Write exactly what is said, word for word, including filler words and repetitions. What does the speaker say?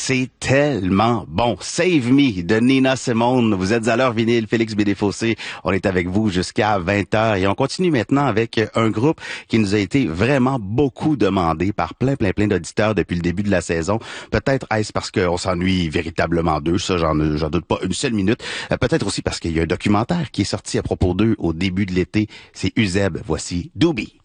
c'est tellement bon. Save Me de Nina Simone. Vous êtes à l'heure vinyle, Félix Bédéfossé. On est avec vous jusqu'à vingt heures et on continue maintenant avec un groupe qui nous a été vraiment beaucoup demandé par plein, plein, plein d'auditeurs depuis le début de la saison. Peut-être est-ce parce qu'on s'ennuie véritablement d'eux, ça j'en, j'en doute pas une seule minute. Peut-être aussi parce qu'il y a un documentaire qui est sorti à propos d'eux au début de l'été. C'est Uzeb. Voici Doobie.